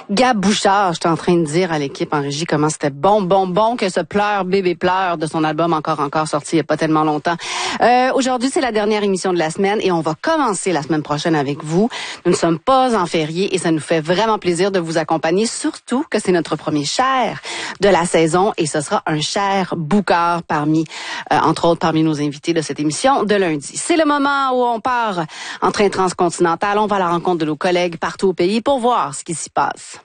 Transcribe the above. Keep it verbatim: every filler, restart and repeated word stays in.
Gab Bouchard, j'étais en train de dire à l'équipe en régie comment c'était bon, bon, bon que ce Pleure, bébé pleure de son album Encore, encore sorti il n'y a pas tellement longtemps. Euh, aujourd'hui, c'est la dernière émission de la semaine et on va commencer la semaine prochaine avec vous. Nous ne sommes pas en férié et ça nous fait vraiment plaisir de vous accompagner, surtout que c'est notre premier cher de la saison et ce sera un cher boucard parmi, euh, entre autres, parmi nos invités de cette émission de lundi. C'est le moment où on part en train transcontinental. On va à la rencontre de nos collègues partout au pays pour voir ce qui s'y passe.